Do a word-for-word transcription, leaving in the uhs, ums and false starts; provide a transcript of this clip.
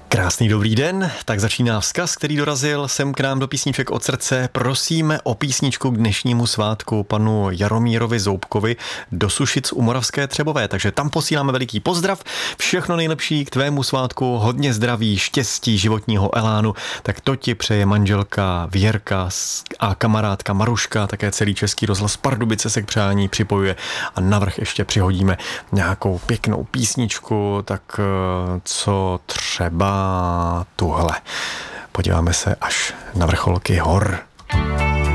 Krásný dobrý den, tak začíná vzkaz, který dorazil sem k nám do Písniček od srdce. Prosíme o písničku k dnešnímu svátku panu Jaromírovi Zoubkovi do Sušic u Moravské Třebové, takže tam posíláme veliký pozdrav, všechno nejlepší k tvému svátku, hodně zdraví, štěstí, životního elánu, tak to ti přeje manželka Věrka a kamarádka Maruška, také celý Český rozhlas Pardubice se k přání připojuje a navrch ještě přihodíme nějakou pěknou písničku, tak co třeba tuhle. Podíváme se až na vrcholky hor.